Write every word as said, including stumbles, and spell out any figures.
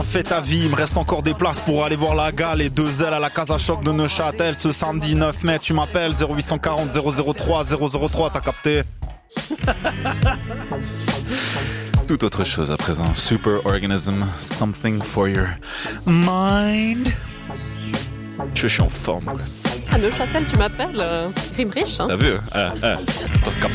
Fais ta vie, il me reste encore des places pour aller voir la gale et deux ailes à la Casa Choc de Neuchâtel ce samedi neuf mai. Tu m'appelles zéro huit cent quarante zéro zéro trois zéro zéro trois, t'as capté? Tout autre chose à présent. Super Organism, something for your mind. Je suis en forme. À Neuchâtel, tu m'appelles euh, Rime riche, hein? T'as vu? Ah, ah,